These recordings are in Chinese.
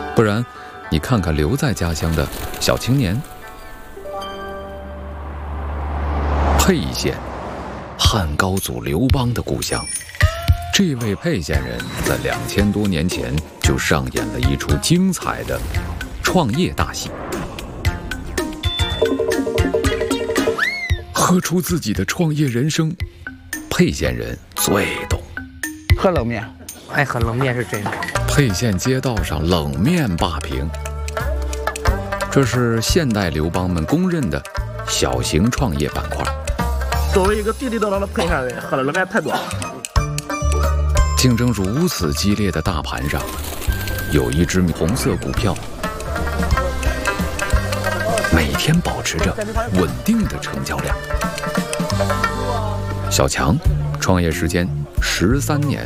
不然，你看看留在家乡的小青年。沛县，汉高祖刘邦的故乡。这位沛县人在2000多年前就上演了一出精彩的创业大戏。喝出自己的创业人生，沛县人最懂。 喝冷面， 爱喝冷面是真的。 沛县街道上冷面霸屏，这是现代刘邦们公认的小型创业板块。 作为一个地地道道的沛县人，喝的冷面太多了。 竞争如此激烈的大盘上，有一只红色股票，每天保持着稳定的成交量。小强创业时间13年。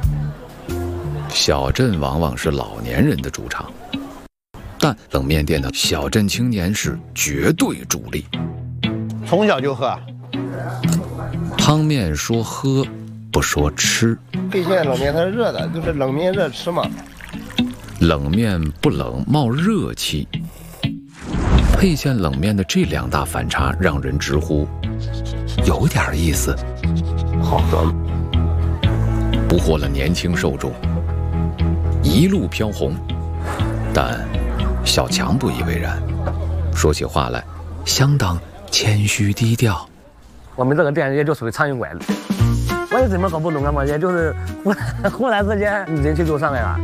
小镇往往是老年人的主场，但冷面店的小镇青年是绝对主力。 从小就喝。 汤面说喝，不说吃。 沛县冷面它是热的，就是冷面热吃嘛。 冷面不冷，冒热气。沛县冷面的这2大反差让人直呼有点意思。 好喝， 捕获了年轻受众，一路飘红。但小强不以为然，说起话来相当谦虚低调。 我们这个店也就属于苍蝇馆子，我也怎么搞不懂啊嘛，也就是忽然之间人气就上来了。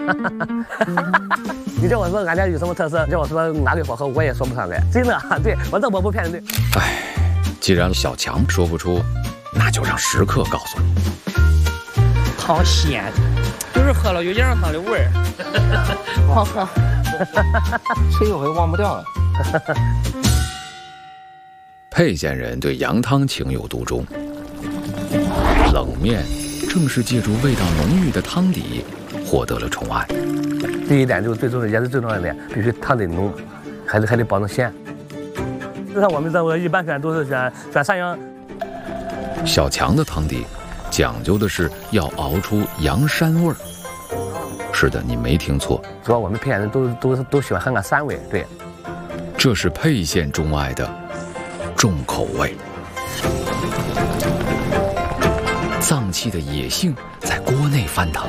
你叫我说俺家有什么特色，叫我说哪里好喝，我也说不上来，真的。对我这我不骗人。 哎，既然小强说不出，那就让食客告诉你。 汤鲜，就是喝了有羊肉汤的味儿， 好喝，吃一回忘不掉了。 沛县人对羊汤情有独钟，冷面正是借助味道浓郁的汤底获得了宠爱。 第一点就是最重要，也是最重要的点，必须汤得浓，还得保证鲜。就像我们这个一般选都是选山羊。 小强的汤底讲究的是要熬出羊膻味儿。是的，你没听错， 主要我们沛县人都喜欢喝个膻味，对。 这是沛县钟爱的重口味。脏器的野性在锅内翻腾，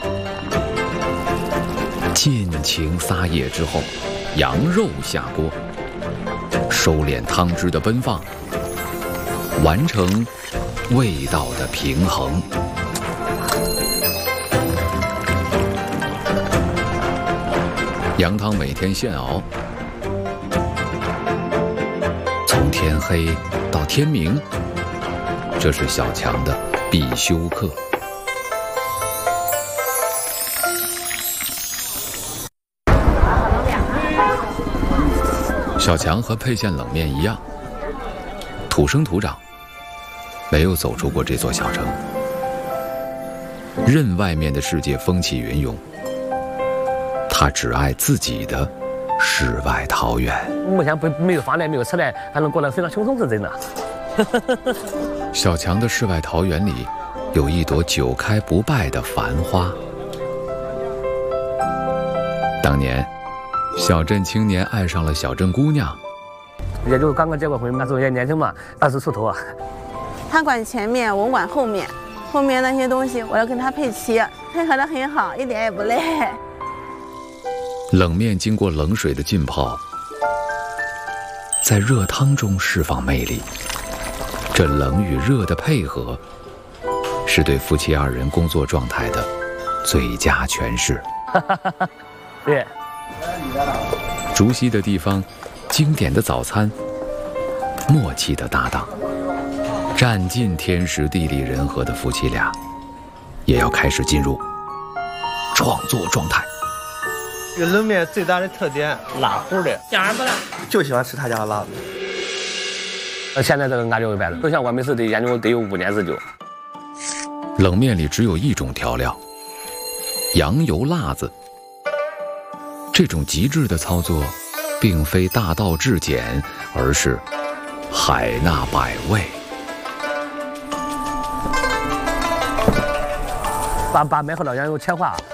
尽情撒野之后，羊肉下锅，收敛汤汁的奔放，完成味道的平衡。羊汤每天现熬，从天黑到天明，这是小强的必修课。小强和沛县冷面一样，土生土长，没有走出过这座小城，任外面的世界风起云涌，他只爱自己的世外桃源。 目前没有房贷，没有车贷，还能过得非常轻松，是真的。 小强的世外桃源里，有一朵久开不败的繁花。当年，小镇青年爱上了小镇姑娘， 也就是刚刚结过婚，那时候也年轻嘛，20出头啊。 他管前面，我管后面，后面那些东西我要跟他配齐，配合得很好，一点也不累。 冷面经过冷水的浸泡，在热汤中释放魅力。这冷与热的配合，是对夫妻2人工作状态的最佳诠释。 对， 熟悉的地方，经典的早餐，默契的搭档，占尽天时地利人和的夫妻俩，也要开始进入创作状态。 这个冷面最大的特点，辣乎的， 酱不辣， 就喜欢吃他家的辣子。 现在这个俺就明白了，就像我们是得研究得有5年之久。 冷面里只有一种调料，羊油辣子。这种极致的操作，并非大道至简，而是海纳百味。 把美好的羊油切化，